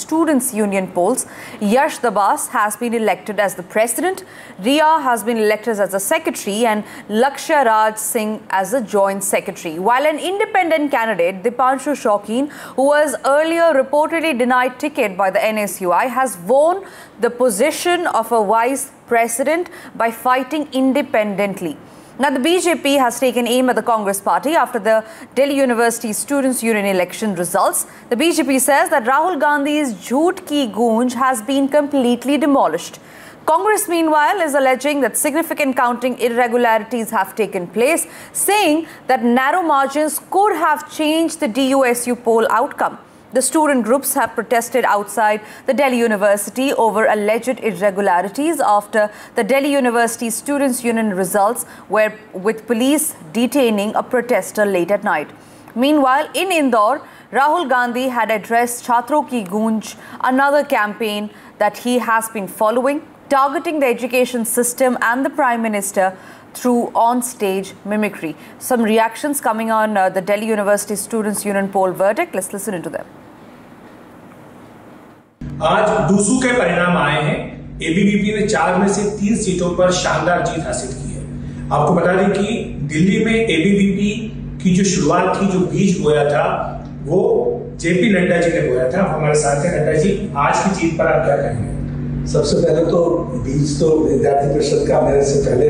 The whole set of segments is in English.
Students' Union polls. Yash Dabas has been elected as the president, Riya has been elected as the secretary, and Lakshya Raj Singh as the joint secretary. While an independent candidate, Dipanshu Shaukin, who was earlier reportedly denied ticket by the NSUI, has won the position of a vice president by fighting independently. Now, the BJP has taken aim at the Congress party after the Delhi University Students' Union election results. The BJP says that Rahul Gandhi's Jhoot Ki Goonj has been completely demolished. Congress, meanwhile, is alleging that significant counting irregularities have taken place, saying that narrow margins could have changed the DUSU poll outcome. The student groups have protested outside the Delhi University over alleged irregularities after the Delhi University Students' Union results were with police detaining a protester late at night. Meanwhile, in Indore, Rahul Gandhi had addressed Chhatron Ki Goonj, another campaign that he has been following, targeting the education system and the Prime Minister through on-stage mimicry. Some reactions coming on the Delhi University Students' Union poll verdict. Let's listen into them. आज DUSU के परिणाम आए हैं। ABVP ने 4 में से 3 सीटों पर शानदार जीत हासिल की है। आपको बता दें कि दिल्ली में एबीवीपी की जो शुरुआत थी, जो बीज बोया था, वो जेपी नड्डा जी ने बोया था। हमारे साथ हैं नड्डा जी, आज की जीत पर आप क्या कहेंगे? सबसे पहले तो बीज तो विद्यार्थी परिषद का मेरे से पहले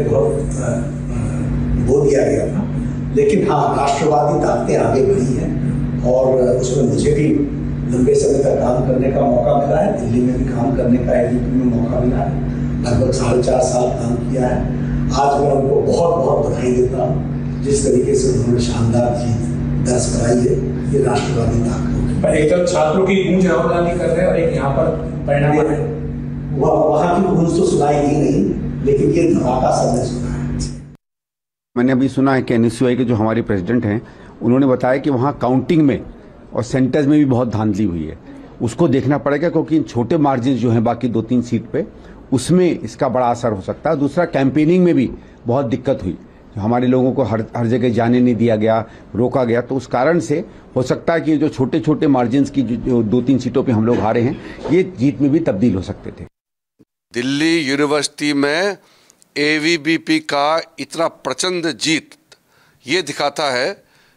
बहुत बो दिया गया था, लेकिन हाँ, राष्ट्रवादी ताकतें आगे बढ़ी हैं और उसमें मुझे भी लंबे समय तक काम करने का मौका मिला है। दिल्ली में भी काम करने का एबीवीपी में मौका मिला है। लगभग 4.5 साल काम किया है। आज मैं उनको बहुत बहुत बधाई देता हूँ, जिस तरीके से उन्होंने शानदार जीत दर्ज कराई है। ये राष्ट्रवादी ताकत पर एक तरफ छात्रों की गूंज राहुल गांधी कर रहे हैं और एक यहाँ पर परिणाम है। वहाँ की गूंज तो सुनाई दी नहीं, लेकिन ये धमाका सबने सुना है। मैंने अभी सुना है कि एनएसयूआई के जो हमारे प्रेसिडेंट हैं, उन्होंने बताया कि वहाँ काउंटिंग में और सेंटर्स में भी बहुत धांधली हुई है। उसको देखना पड़ेगा, क्योंकि इन छोटे मार्जिन जो हैं बाकी 2-3 सीट पे, उसमें इसका बड़ा असर हो सकता है। दूसरा, कैंपेनिंग में भी बहुत दिक्कत हुई। हमारे लोगों को हर जगह जाने नहीं दिया गया, रोका गया, तो उस कारण से हो सकता है कि जो छोटे छोटे मार्जिन की जो 2-3 सीटों पे हम लोग हारे हैं, ये जीत में भी तब्दील हो सकते थे। दिल्ली यूनिवर्सिटी में एबीवीपी का इतना प्रचंड जीत ये दिखाता है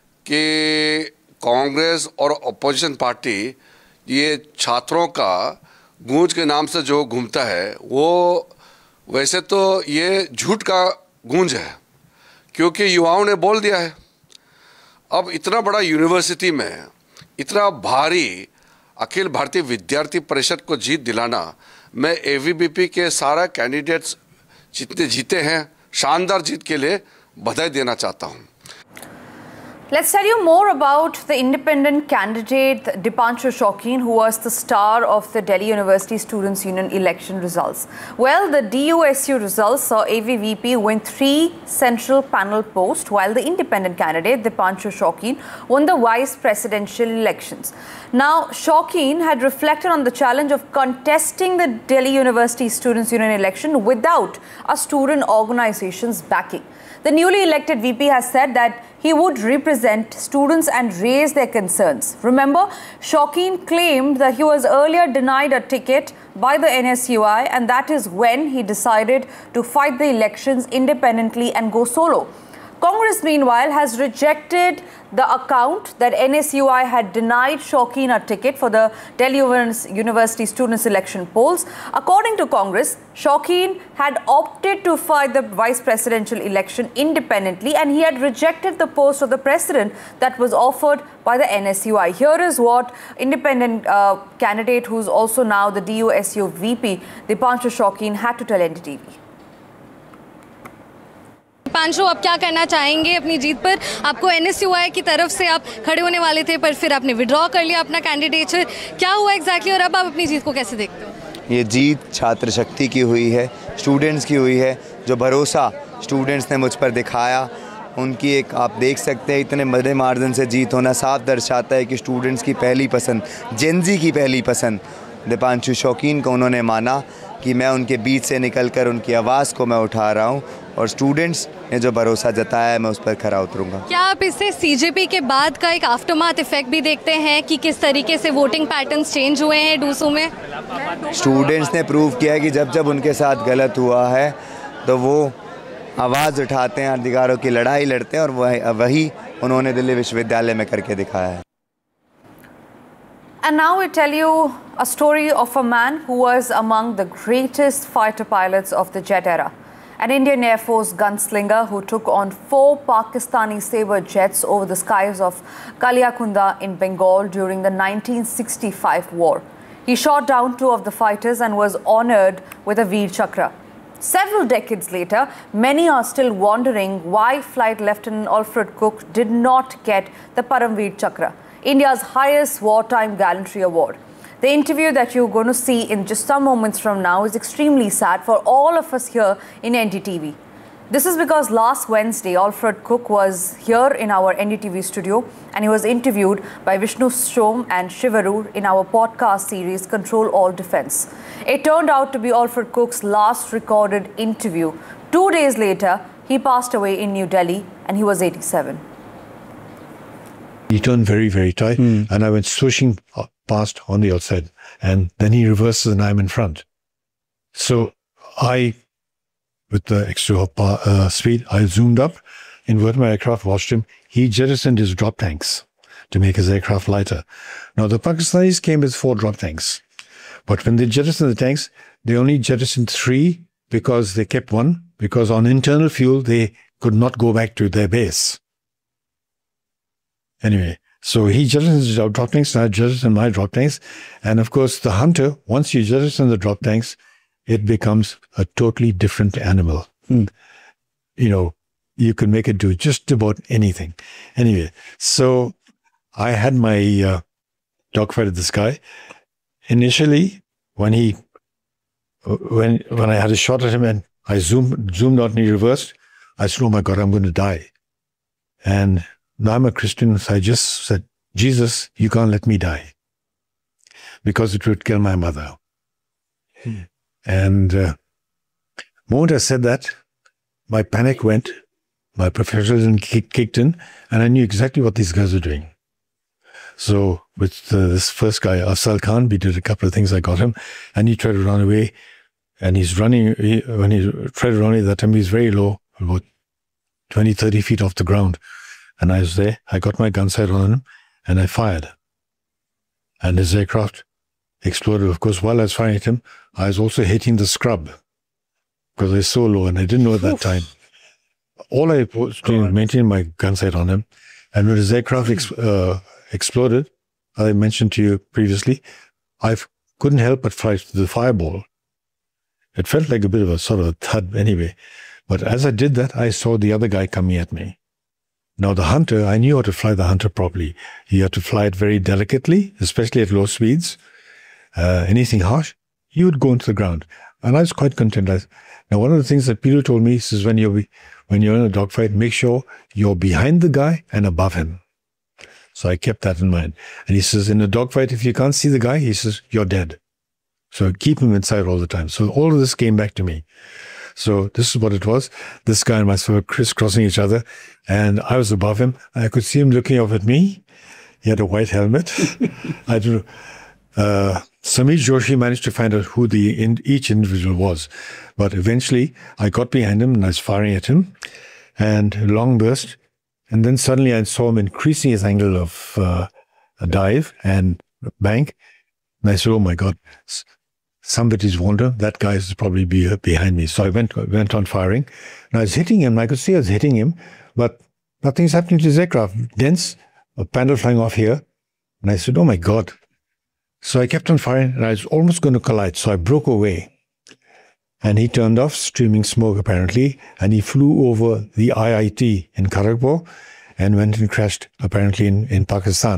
कि कांग्रेस और अपोजिशन पार्टी ये छात्रों का गूंज के नाम से जो घूमता है, वो वैसे तो ये झूठ का गूंज है, क्योंकि युवाओं ने बोल दिया है। अब इतना बड़ा यूनिवर्सिटी में इतना भारी अखिल भारतीय विद्यार्थी परिषद को जीत दिलाना, मैं एबीवीपी के सारा कैंडिडेट्स जितने जीते हैं, शानदार जीत के लिए बधाई देना चाहता हूँ। Let's tell you more about the independent candidate Dipanshu Shaukin, who was the star of the Delhi University Students' Union election results. Well, the DUSU results saw ABVP win 3 central panel posts, while the independent candidate Dipanshu Shaukin won the vice presidential elections. Now, Shaukin had reflected on the challenge of contesting the Delhi University Students' Union election without a student organization's backing. The newly elected VP has said that he would represent students and raise their concerns. Remember, Shaukin claimed that he was earlier denied a ticket by the NSUI, and that is when he decided to fight the elections independently and go solo. Congress, meanwhile, has rejected the account that NSUI had denied Shaukin a ticket for the Delhi University Students' election polls. According to Congress, Shaukin had opted to fight the vice presidential election independently, and he had rejected the post of the president that was offered by the NSUI. Here is what independent candidate, who's also now the DUSU VP, Dipanshu Shaukin, had to tell NDTV. पांचो, आप क्या कहना चाहेंगे अपनी जीत पर? आपको NSUI की तरफ से आप खड़े होने वाले थे, पर फिर आपने विड्रॉ कर लिया अपना कैंडिडेचर। क्या हुआ एग्जैक्टली और अब आप अपनी जीत को कैसे देखते हो? ये जीत छात्र शक्ति की हुई है, स्टूडेंट्स की हुई है। जो भरोसा स्टूडेंट्स ने मुझ पर दिखाया, उनकी एक आप देख सकते हैं इतने बड़े मार्जिन से जीत होना साफ दर्शाता है कि स्टूडेंट्स की पहली पसंद, जेनजी की पहली पसंद दीपांशु शौकीन को उन्होंने माना। कि मैं उनके बीच से निकलकर उनकी आवाज़ को मैं उठा रहा हूँ और स्टूडेंट्स ने जो भरोसा जताया है मैं उस पर खरा उतरूँगा। क्या आप इससे सीजेपी के बाद का एक आफ्टरमाथ इफेक्ट भी देखते हैं कि किस तरीके से वोटिंग पैटर्न्स चेंज हुए हैं डूसू में? स्टूडेंट्स ने प्रूव किया है कि जब जब उनके साथ गलत हुआ है तो वो आवाज़ उठाते हैं, अधिकारों की लड़ाई लड़ते हैं, और वही उन्होंने दिल्ली विश्वविद्यालय में करके दिखाया है। And now we tell you a story of a man who was among the greatest fighter pilots of the jet era. An Indian Air Force gunslinger who took on 4 Pakistani Sabre jets over the skies of Kaliakunda in Bengal during the 1965 war. He shot down 2 of the fighters and was honored with a Veer Chakra. Several decades later, many are still wondering why Flight Lieutenant Alfred Cook did not get the Paramveer Chakra, India's highest wartime gallantry award. The interview that you're going to see in just some moments from now is extremely sad for all of us here in NDTV. This is because last Wednesday, Alfred Cook was here in our NDTV studio and he was interviewed by Vishnu Shom and Shivarur in our podcast series Control All Defense. It turned out to be Alfred Cook's last recorded interview. 2 days later, he passed away in New Delhi and he was 87. He turned very, very tight and I went swishing past on the outside, and then he reverses and I'm in front. So I, with the extra speed, I zoomed up, inverted my aircraft, watched him. He jettisoned his drop tanks to make his aircraft lighter. Now the Pakistanis came with 4 drop tanks, but when they jettisoned the tanks, they only jettisoned 3 because they kept 1, because on internal fuel, they could not go back to their base. Anyway, so he jettisoned his drop tanks, and I jettisoned my drop tanks. And of course, the Hunter, once you jettison the drop tanks, it becomes a totally different animal. You know, you can make it do just about anything. Anyway, so I had my dogfight with this guy. Initially, when I had a shot at him and I zoomed out and he reversed, I said, oh my God, I'm going to die. And now I'm a Christian, so I just said, Jesus, you can't let me die because it would kill my mother. And the moment I said that, my panic went, my professionalism kicked in, and I knew exactly what these guys were doing. So with this first guy, Afzal Khan, we did a couple of things. I got him, and he tried to run away. And he's running, when he tried to run away, that time he was very low, about 20, 30 feet off the ground. And I was there, I got my gun sight on him, and I fired. And his aircraft exploded. Of course, while I was firing at him, I was also hitting the scrub because I was so low, and I didn't know at that time. All I was doing was maintaining my gun sight on him. And when his aircraft exploded, I mentioned to you previously, I couldn't help but fly to the fireball. It felt like a bit of a sort of a thud anyway. But as I did that, I saw the other guy coming at me. Now the Hunter, I knew how to fly the Hunter properly. You had to fly it very delicately, especially at low speeds. Anything harsh, you would go into the ground. And I was quite content. Now one of the things that Peter told me is when you're in a dogfight, make sure you're behind the guy and above him. So I kept that in mind. And he says, in a dogfight, if you can't see the guy, he says, you're dead. So keep him inside all the time. So all of this came back to me. So this is what it was. This guy and myself were crisscrossing each other, and I was above him. I could see him looking up at me. He had a white helmet. I don't know. Samir Joshi managed to find out who each individual was. But eventually, I got behind him and I was firing at him, and a long burst. And then suddenly I saw him increasing his angle of a dive and bank. And I said, oh my God, somebody's wonder. That guy is probably behind me. So I went on firing. And I was hitting him. I could see I was hitting him, but nothing's happening to his aircraft. Dents, a panel flying off here. And I said, oh my God. So I kept on firing and I was almost going to collide. So I broke away. And he turned off, streaming smoke apparently. And he flew over the IIT in Kharagpur and went and crashed apparently in Pakistan.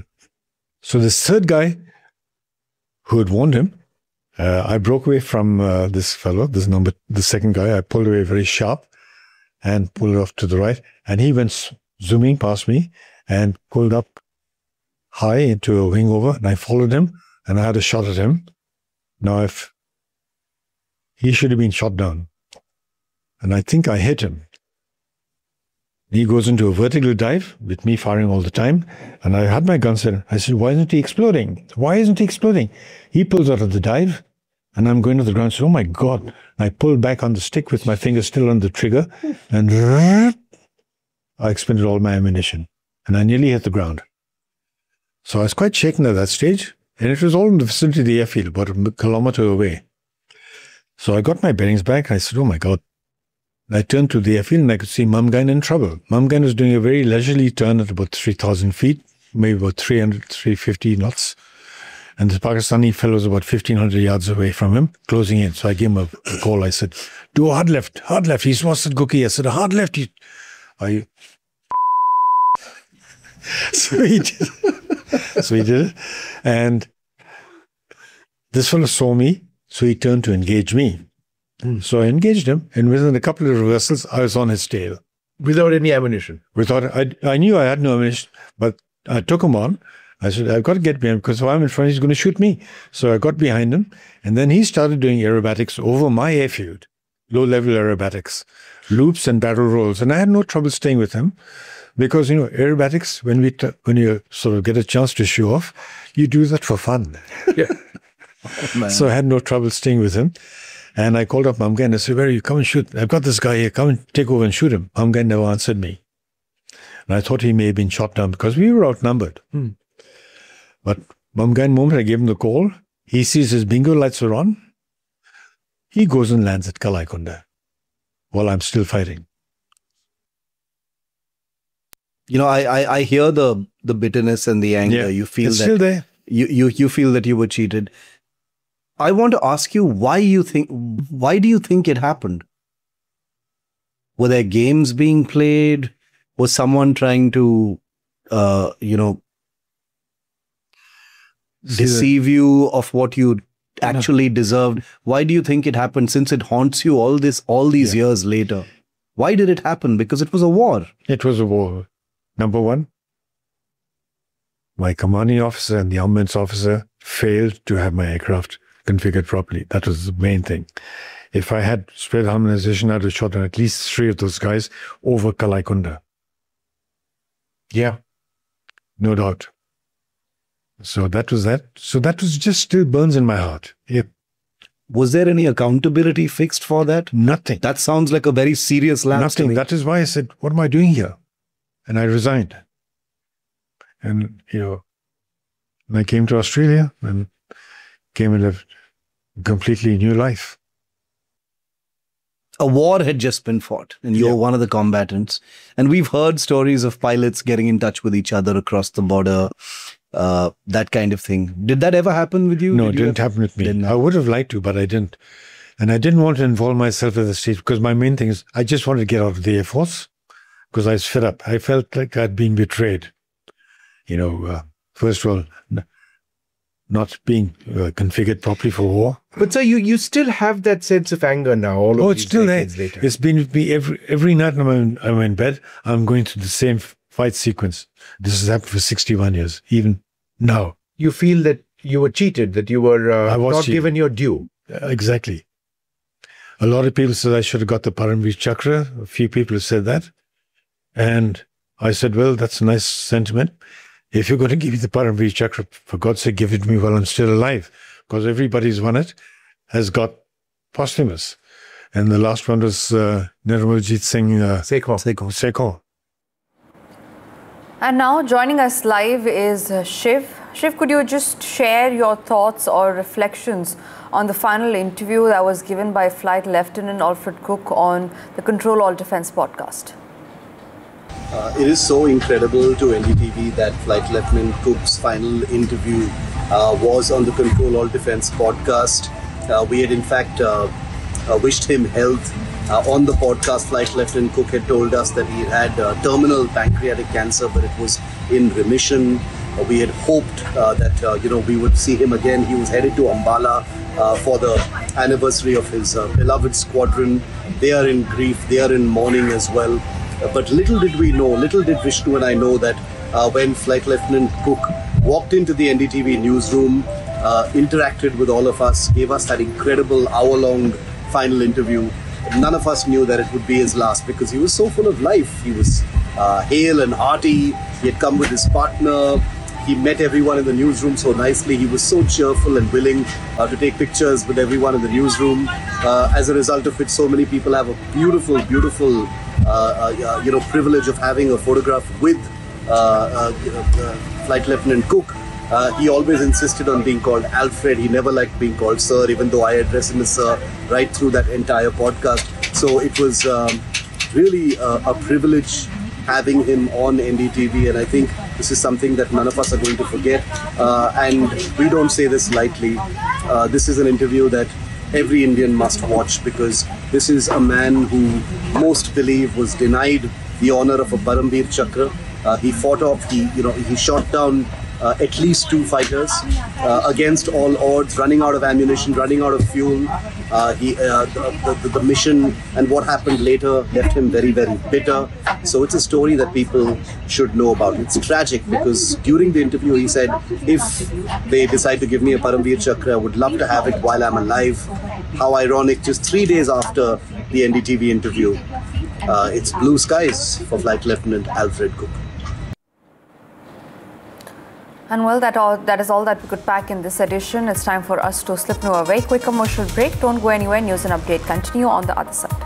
So this third guy who had warned him, I broke away from this fellow, the second guy. I pulled away very sharp and pulled off to the right. And he went zooming past me and pulled up high into a wing over. And I followed him and I had a shot at him. Now, if he should have been shot down. And I think I hit him. He goes into a vertical dive with me firing all the time. And I had my gun set. I said, why isn't he exploding? Why isn't he exploding? He pulls out of the dive and I'm going to the ground. So, oh my God. And I pulled back on the stick with my finger still on the trigger and I expended all my ammunition and I nearly hit the ground. So I was quite shaken at that stage. And it was all in the vicinity of the airfield, about a kilometer away. So I got my bearings back and I said, oh my God. I turned to the airfield and I could see Mumgain in trouble. Mumgain was doing a very leisurely turn at about 3,000 feet, maybe about 300, 350 knots. And the Pakistani fellow was about 1,500 yards away from him, closing in. So I gave him a call. I said, do a hard left, hard left. He was at Gookie. I said, a hard left. So he did. So he did it. And this fellow saw me, so he turned to engage me. So I engaged him, and within a couple of reversals, I was on his tail. Without any ammunition? I knew I had no ammunition, but I took him on. I said, I've got to get behind him, because if I'm in front, he's going to shoot me. So I got behind him, and then he started doing aerobatics over my airfield, low-level aerobatics, loops and barrel rolls. And I had no trouble staying with him, because, aerobatics, when you sort of get a chance to show off, you do that for fun. Yeah. So I had no trouble staying with him. And I called up Mumgain and I said, where are you? Come and shoot. I've got this guy here. Come and take over and shoot him. Mumgain never answered me. And I thought he may have been shot down because we were outnumbered. But Mumgain, moment I gave him the call, he sees his bingo lights are on. He goes and lands at Kalaikunda while I'm still fighting. I hear the bitterness and the anger. Yeah, You feel it's that still there. You feel that you were cheated. I want to ask you why do you think it happened? Were there games being played? Was someone trying to deceive you of what you actually deserved? Why do you think it happened, since it haunts you all these years later? Why did it happen? Because it was a war. It was a war. Number one, my commanding officer and the armaments officer failed to have my aircraft configured properly. That was the main thing. If I had spread harmonization, I'd have shot at least 3 of those guys over Kalaikunda. Yeah, no doubt. So that was that. So that was just still burns in my heart. Yeah. Was there any accountability fixed for that? Nothing. That sounds like a very serious lapse to me. That is why I said, what am I doing here? And I resigned. And, I came to Australia and came and lived a completely new life. A war had just been fought and you were one of the combatants. And we've heard stories of pilots getting in touch with each other across the border, that kind of thing. Did that ever happen with you? No, it didn't happen with me. I would have liked to, but I didn't. And I didn't want to involve myself at the stage because my main thing is I just wanted to get out of the Air Force because I was fed up. I felt like I'd been betrayed. First of all, not being configured properly for war. But sir, you still have that sense of anger now. It's still there. Later. It's been with me every night when I'm in bed. I'm going through the same fight sequence. This has happened for 61 years, even now. You feel that you were cheated, that you were not given your due. Exactly. A lot of people said I should have got the Paramveer Chakra. A few people have said that. And I said, well, that's a nice sentiment. If you're going to give me the Paramveer Chakra, for God's sake, give it to me while I'm still alive. Because everybody who's won it has got posthumous. And the last one was Nirmaljeet Singh Sekhon. And now joining us live is Shiv. Shiv, could you just share your thoughts or reflections on the final interview that was given by Flight Lieutenant Alfred Cook on the Control All Defence podcast? It is so incredible to NDTV that Flight Lieutenant Cook's final interview was on the Control All Defence podcast. We had in fact wished him health. On the podcast, Flight Lieutenant Cook had told us that he had terminal pancreatic cancer, but it was in remission. We had hoped that we would see him again. He was headed to Ambala for the anniversary of his beloved squadron. They are in grief, they are in mourning as well. But little did we know, little did Vishnu and I know that when Flight Lieutenant Cook walked into the NDTV newsroom, interacted with all of us, gave us that incredible hour-long final interview. None of us knew that it would be his last because he was so full of life. He was hale and hearty. He had come with his partner. He met everyone in the newsroom so nicely. He was so cheerful and willing to take pictures with everyone in the newsroom. As a result of which, so many people have a beautiful, beautiful, privilege of having a photograph with Flight Lieutenant Cook. He always insisted on being called Alfred. He never liked being called Sir, even though I addressed him as Sir right through that entire podcast. So it was really a privilege having him on NDTV, and I think this is something that none of us are going to forget. And we don't say this lightly. This is an interview that every Indian must watch, because this is a man who most believe was denied the honor of a Paramveer Chakra. He fought off, he shot down at least 2 fighters against all odds, running out of ammunition, running out of fuel. The mission and what happened later left him very, very bitter. So it's a story that people should know about. It's tragic because during the interview he said, if they decide to give me a Paramveer Chakra, I would love to have it while I'm alive. How ironic, just 3 days after the NDTV interview, it's blue skies for Flight Lieutenant Alfred Cook. And well, that is all that we could pack in this edition. It's time for us to slip into a very quick commercial break. Don't go anywhere. News and update continue on the other side.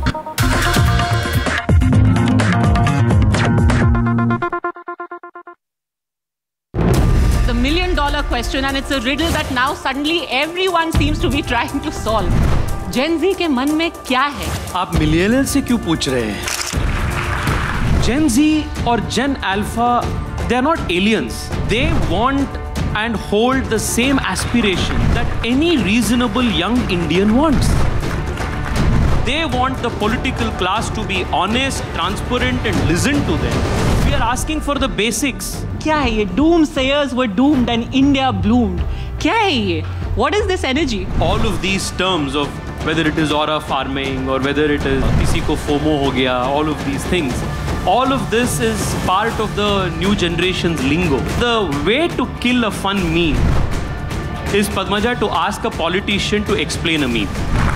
The $1 million question, and it's a riddle that now suddenly everyone seems to be trying to solve. Gen Z के मन में क्या है? आप millionaire से क्यों पूछ रहे हैं? Gen Z और Gen Alpha, they are not aliens. They want and hold the same aspiration that any reasonable young Indian wants. They want the political class to be honest, transparent, and listen to them. We are asking for the basics. क्या है ये? Doomsayers were doomed and India bloomed. क्या है ये? What is this energy? All of these terms of whether it is aura farming or whether it is किसी को FOMO हो गया, all of these things. All of this is part of the new generation's lingo. The way to kill a fun meme is, Padmaja, to ask a politician to explain a meme.